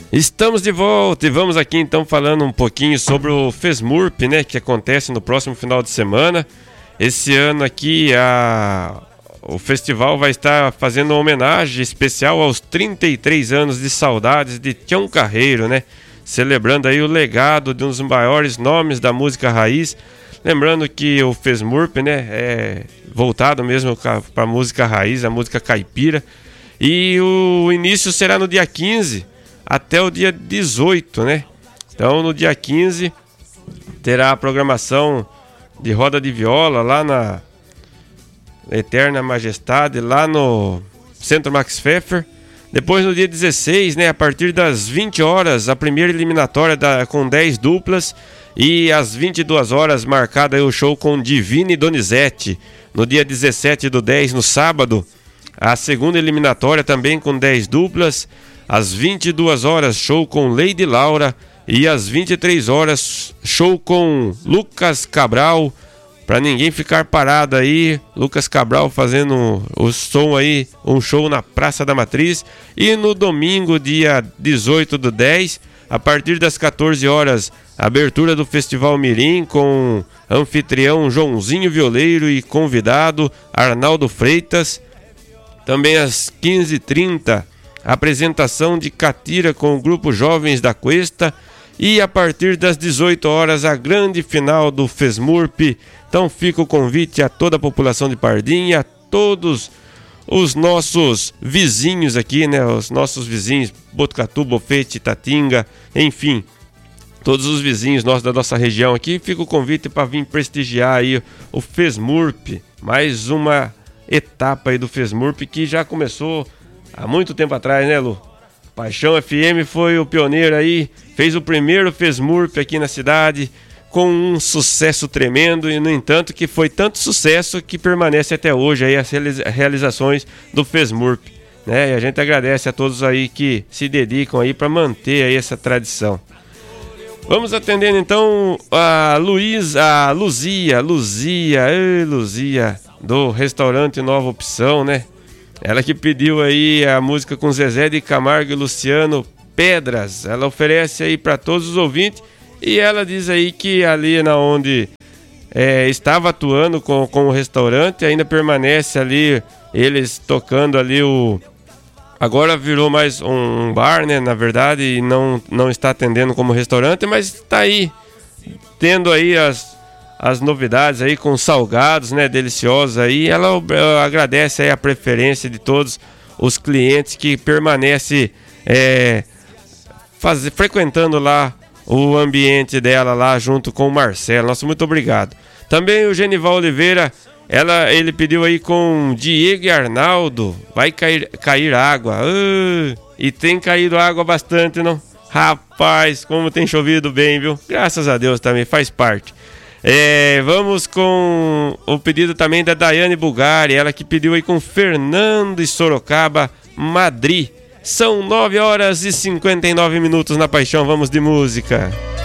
Estamos de volta e vamos aqui então falando um pouquinho sobre o FESMURP, né, que acontece no próximo final de semana. Esse ano aqui o festival vai estar fazendo uma homenagem especial aos 33 anos de saudades de Tião Carreiro, né? Celebrando aí o legado de um dos maiores nomes da música raiz. Lembrando que o FESMURP, né, é voltado mesmo para a música raiz, a música caipira. E o início será no dia 15 até o dia 18, né? Então no dia 15 terá a programação de roda de viola lá na Eterna Majestade, lá no Centro Max Pfeffer. Depois no dia 16, né, a partir das 20 horas, a primeira eliminatória com 10 duplas. E às 22 horas marcado aí o show com Divine e Donizete. No dia 17/10, no sábado, a segunda eliminatória também com 10 duplas. Às 22 horas, show com Lady Laura. E às 23 horas, show com Lucas Cabral. Pra ninguém ficar parado aí, Lucas Cabral fazendo o som aí, um show na Praça da Matriz. E no domingo, dia 18/10, a partir das 14 horas, abertura do Festival Mirim com anfitrião Joãozinho Violeiro e convidado Arnaldo Freitas. Também às 15h30, apresentação de Catira com o grupo Jovens da Cuesta. E a partir das 18 horas, a grande final do FESMURP. Então fica o convite a toda a população de Pardinha, a todos os nossos vizinhos aqui, né? Os nossos vizinhos, Botucatu, Bofete, Itatinga, enfim, todos os vizinhos nossos da nossa região aqui. Fica o convite para vir prestigiar aí o FESMURP. Mais uma etapa aí do FESMURP que já começou há muito tempo atrás, né, Lu? Paixão FM foi o pioneiro aí, fez o primeiro FESMURP aqui na cidade, com um sucesso tremendo, e no entanto que foi tanto sucesso que permanece até hoje aí as realizações do FESMURP, né? E a gente agradece a todos aí que se dedicam aí para manter aí essa tradição. Vamos atendendo então a Luzia do restaurante Nova Opção, né? Ela que pediu aí a música com Zezé de Camargo e Luciano, Pedras. Ela oferece aí para todos os ouvintes. E ela diz aí que ali na onde estava atuando com o restaurante, ainda permanece ali, eles tocando ali agora virou mais um bar, né, na verdade, e não está atendendo como restaurante, mas está aí, tendo aí as novidades aí com salgados, né, deliciosos aí. Ela agradece aí a preferência de todos os clientes que permanecem frequentando lá o ambiente dela lá junto com o Marcelo. Nossa, muito obrigado. Também o Genival Oliveira, ele pediu aí com Diego e Arnaldo, vai cair água. E tem caído água bastante, não? Rapaz, como tem chovido bem, viu? Graças a Deus também, faz parte. Vamos com o pedido também da Daiane Bugari, ela que pediu aí com Fernando e Sorocaba, Madrid. São 9 horas e 59 minutos na Paixão, vamos de música.